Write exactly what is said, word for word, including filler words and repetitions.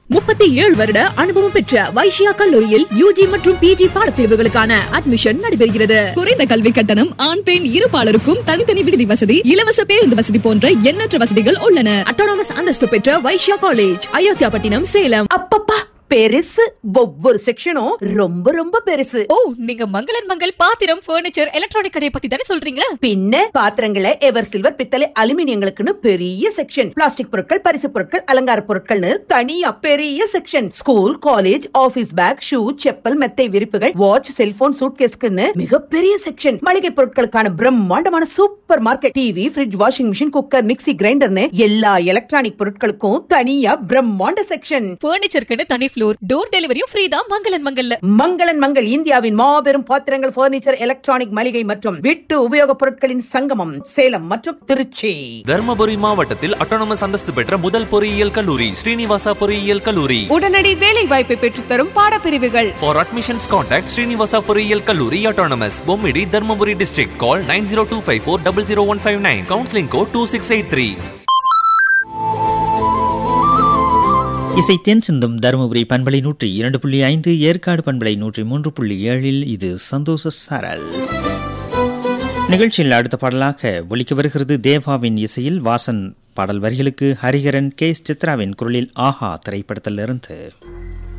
முப்பத்தி ஏழு வருட அனுபவம் பெற்ற வைஷ்யா கல்லூரியில் யூஜி மற்றும் பிஜி பாடப்பிரிவுகளுக்கான அட்மிஷன் நடைபெறுகிறது. குறைந்த கல்வி கட்டணம், ஆண் பெண் இருபாலருக்கும் தனித்தனி விடுதி வசதி, இலவச பேருந்து வசதி போன்ற எண்ணற்ற வசதிகள் உள்ளன. அட்டானமஸ் அந்தஸ்து பெற்ற வைஷ்யா காலேஜ், அயோத்தியாபட்டினம், சேலம். அப்பப்பா பெருசு, ஒவ்வொரு செக்ஷனும் ரொம்ப ரொம்ப பெருசு. ஓ, நீங்க மங்களன் மங்கள் பாத்திரம், பர்னிச்சர், எலக்ட்ரானிக் கடையை பத்தி தானே சொல்றீங்க? பின்ன பாத்திரங்களை எவர் சில்வர், பித்தளை, அலுமினியங்களுக்குன்னு பெரிய செக்ஷன், பிளாஸ்டிக் பொருட்கள், பரிசு பொருட்கள், அலங்கார பொருட்கள்னு தனியா பெரிய section, school, college, office back, shoe, chappal, மெத்தை விரிப்புகள், வாட்ச், செல்போன், சூட்கேஸ்க்குன்னு மிகப்பெரிய செக்ஷன், மளிகை பொருட்களுக்கான பிரம்மாண்டமான super market, TV, fridge, washing machine, cooker, mixie, கிரைண்டர்னு எல்லா எலக்ட்ரானிக் பொருட்களுக்கும் தனியா பிரம்மாண்ட செக்ஷன். பர்னிச்சருக்குன்னு தனி டோர் டெலிவரியும் ஃப்ரீ தான் மங்களன் மங்கல்ல. மங்களன் மங்கள் இந்தியாவின் மாபெரும் பாத்திரங்கள், பர்னிச்சர், எலக்ட்ரானிக், மளிகை மற்றும் வீட்டு உபயோகப் பொருட்களின் சங்கமம், சேலம் மற்றும் திருச்சி. தர்மபுரி மாவட்டத்தில் அட்டானமஸ் அந்தஸ்து பெற்ற முதல் பொறியியல் கல்லூரி ஸ்ரீனிவாசா பொறியியல் கல்லூரி. உடனடி வேலை வாய்ப்பை பெற்றுத்தரும் பாடப்பிரிவுகள். For admissions contact ஸ்ரீனிவாசா பொறியியல் கல்லூரி autonomous, Bommidi, Dharmapuri district. Call nine zero two five four zero zero one five nine. Counseling code two six eight three. இசை தென் சிந்தும் தருமபுரி பண்பலை நூற்றி இரண்டு புள்ளி ஐந்து, ஏற்காடு பண்பலை நூற்றி மூன்று புள்ளி ஏழில் இது சந்தோஷ சாரல். நிகழ்ச்சியில் அடுத்த பாடலாக ஒலிக்க வருகிறது தேவாவின் இசையில் வாசன் பாடல் வரிகளுக்கு ஹரிஹரன், கே எஸ் சித்ராவின் குரலில் ஆஹா திரைப்படத்திலிருந்து.